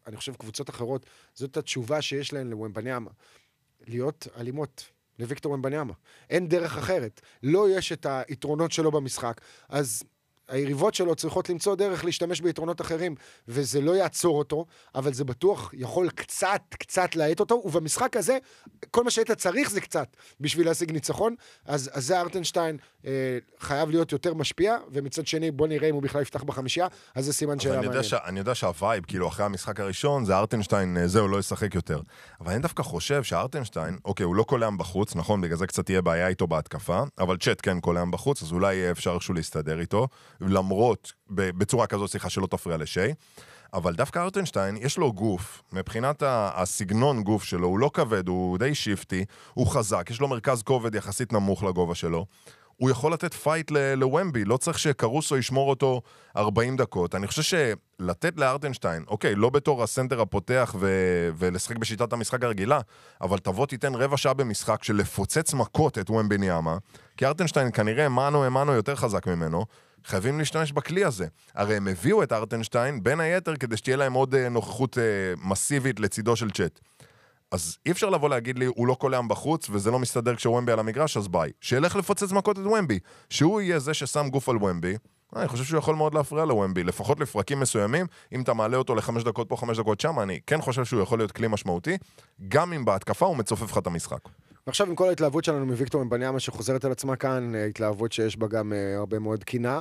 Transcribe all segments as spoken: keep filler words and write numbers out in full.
אני חושב, קבוצות אחרות, זאת התשובה שיש להן לוומבניאמה. להיות אלימות לוויקטור וומבניאמה. אין דרך אחרת. לא יש את היתרונות שלו במשחק, אז היריבות שלו צריכות למצוא דרך להשתמש ביתרונות אחרים, וזה לא יעצור אותו, אבל זה בטוח יכול קצת, קצת להעט אותו, ובמשחק הזה, כל מה שהיית צריך זה קצת, בשביל להשיג ניצחון, אז, אז זה ארטנשטיין אה, חייב להיות יותר משפיע, ומצד שני, בוא נראה אם הוא בכלל יפתח בחמישייה, אז זה סימן שאלה מעניין. ש... אני יודע שהווייב, כאילו, אחרי המשחק הראשון, זה ארטנשטיין, זהו, לא ישחק יותר. אבל אני דווקא חושב שארטנשטיין, אוקיי, הוא לא קולם בחוץ, נכון, בגלל זה קצת תהיה בעיה איתו בהתקפה, אבל צ'אט כן קולם בחוץ, אז אולי אפשר איכשהו להסתדר איתו, למרות, בצורה כזו, סליחה, שלא תפריע לשי. אבל דווקא ארטנשטיין, יש לו גוף, מבחינת הסגנון גוף שלו, הוא לא כבד, הוא די שיפטי, הוא חזק, יש לו מרכז כובד יחסית נמוך לגובה שלו. הוא יכול לתת פייט לוומבי, לא צריך שקרוסו ישמור אותו ארבעים דקות. אני חושב שלתת לארטנשטיין, אוקיי, לא בתור הסנטר הפותח ו- ולשחק בשיטת המשחק הרגילה, אבל תבוא תיתן רבע שעה במשחק של לפוצץ מכות את וומבניאמה, כי ארטנשטיין כנראה אמנו אמנו יותר חזק ממנו, חייבים להשתמש בכלי הזה. הרי הם הביאו את ארטנשטיין בין היתר כדי שתהיה להם עוד נוכחות מסיבית לצידו של צ'אט. אז אי אפשר לבוא להגיד לי, הוא לא קולם בחוץ, וזה לא מסתדר כשוומבי על המגרש, אז ביי. שילך לפוצץ מכות את וומבי. שהוא יהיה זה ששם גוף על וומבי, אני חושב שהוא יכול מאוד להפריע לוומבי, לפחות לפרקים מסוימים, אם אתה מעלה אותו לחמש דקות פה, חמש דקות שם, אני כן חושב שהוא יכול להיות כלי משמעותי, גם אם בהתקפה הוא מצופף לך את המשחק. ועכשיו עם כל ההתלהבות שלנו מוויקטור וומבניאמה שחוזרת על עצמה כאן, התלהבות שיש בה גם הרבה מאוד קינה,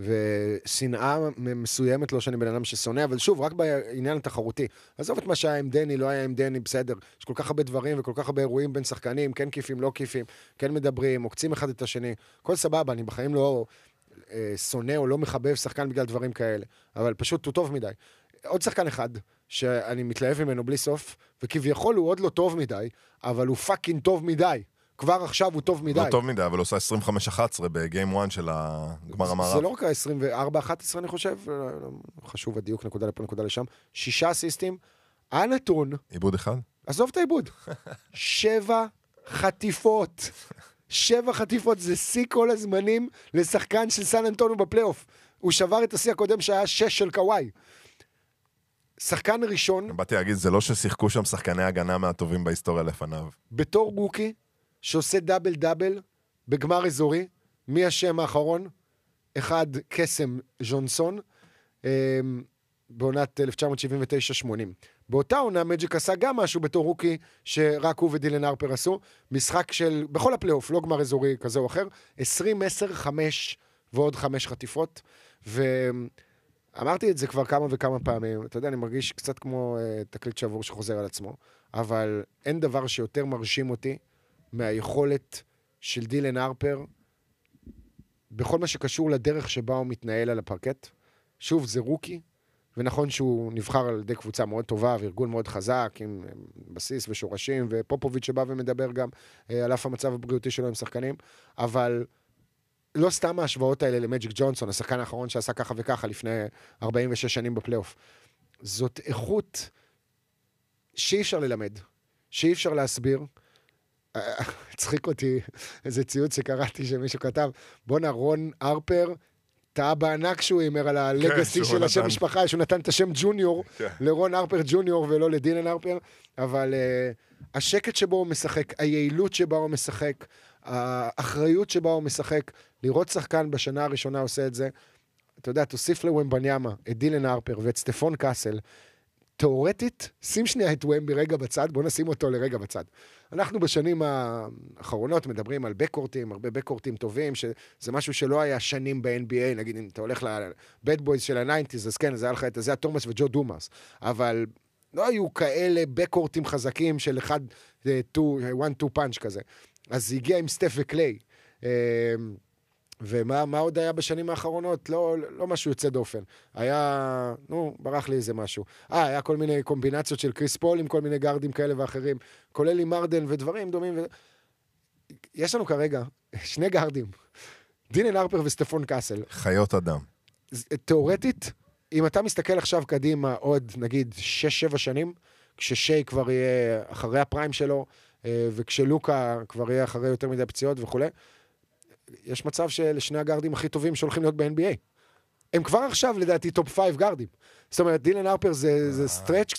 ושנאה מסוימת, לא שאני בן אדם ששונא, אבל שוב, רק בעניין התחרותי. עזוב את מה שהיה עם דני, לא היה עם דני, בסדר. יש כל כך הרבה דברים וכל כך הרבה אירועים בין שחקנים, כן כיפים, לא כיפים, כן מדברים, עוקצים אחד את השני. כל סבבה, אני בחיים לא אה, שונא או לא מחבב שחקן בגלל דברים כאלה, אבל פשוט הוא טוב מדי. עוד שחקן אחד, שאני מתלהב ממנו בלי סוף, וכביכול הוא עוד לא טוב מדי, אבל הוא פאקינג טוב מדי. כבר עכשיו הוא טוב מדי. לא טוב מדי, אבל הוא עושה עשרים וחמש אחת עשרה בגיים אחת של הגמר המערב. זה לא רק עשרים וארבע אחת עשרה אני חושב, חשוב הדיוק, נקודה לפה, נקודה לשם. שישה אסיסטים, הנתון. עיבוד אחד? עזוב את העיבוד. שבע חטיפות. שבע חטיפות זה שיא כל הזמנים לשחקן של סן אנטוניו בפלייאוף. הוא שבר את השיא הקודם שהיה שש של קוואי. שחקן ראשון... באתי להגיד, זה לא ששיחקו שם שחקני הגנה מהטובים בהיסטוריה לפניו. בתור רוקי, שעושה דאבל דאבל בגמר אזורי, מי השם האחרון? אחד, קסם ז'ונסון, בעונת אלף תשע מאות שבעים ותשע שמונים. באותה עונה מג'יק עשה גם משהו בתור רוקי, שרק הוא ודילן הרפר עשו, משחק של, בכל הפלייאוף, לא גמר אזורי כזה או אחר, עשרים עשר חמש ועוד חמש חטיפות, ואמרתי את זה כבר כמה וכמה פעמים, אתה יודע, אני מרגיש קצת כמו uh, תקליט שבור שחוזר על עצמו, אבל אין דבר שיותר מרשים אותי, מהיכולת של דילן הרפר, בכל מה שקשור לדרך שבה הוא מתנהל על הפרקט. שוב, זה רוקי, ונכון שהוא נבחר על ידי קבוצה מאוד טובה, וארגון מאוד חזק, עם בסיס ושורשים, ופופוביץ' שבא ומדבר גם על אף המצב הבריאותי שלו עם שחקנים, אבל לא סתם ההשוואות האלה למג'יק ג'ונסון, השחקן האחרון שעשה ככה וככה לפני ארבעים ושש שנים בפלייאוף. זאת איכות שאי אפשר ללמד, שאי אפשר להסביר, הצחיק אותי איזה ציוץ שקראתי שמישהו כתב, בונה רון הרפר, טעה בענק שהוא אימר על הלגסי של השם משפחה, שהוא נתן את השם ג'וניור, לרון הרפר ג'וניור ולא לדילן הרפר, אבל השקט שבו הוא משחק, היעילות שבה הוא משחק, האחריות שבה הוא משחק, לראות שחקן בשנה הראשונה עושה את זה, אתה יודע, תוסיף לוומבניאמה, את דילן הרפר ואת סטפון קאסל, תיאורטית, שים שנייה את וומבי רגע בצד, בוא נשים אותו לרגע בצד. אנחנו בשנים האחרונות מדברים על בקורטים, הרבה בקורטים טובים, שזה משהו שלא היה שנים ב-אן בי איי, נגיד אם אתה הולך לבד בויז של ה-תשעים, אז כן, זה היה לך את זה, תומאס וג'ו דומאס, אבל לא היו כאלה בקורטים חזקים של אחד, one two punch כזה. אז זה הגיע עם סטף וקליי. ומה מה עוד היה בשנים האחרונות? לא, לא משהו יוצא דופן. היה, נו, ברח לי איזה משהו. אה, היה כל מיני קומבינציות של קריס פול עם כל מיני גארדים כאלה ואחרים, כולל עם מרדן ודברים דומים. ו... יש לנו כרגע שני גארדים, דילן הרפר וסטפון קאסל. חיות אדם. תיאורטית, אם אתה מסתכל עכשיו קדימה עוד, נגיד, שש שבע שנים, כששי כבר יהיה אחרי הפריים שלו, וכשלוקה כבר יהיה אחרי יותר מדי פציעות וכו', יש מצב שלשני הגארדים הכי טובים שהולכים להיות ב-אן בי איי. הם כבר עכשיו, לדעתי, טופ פייב גארדים. זאת אומרת, דילן הרפר זה, זה סטרץ'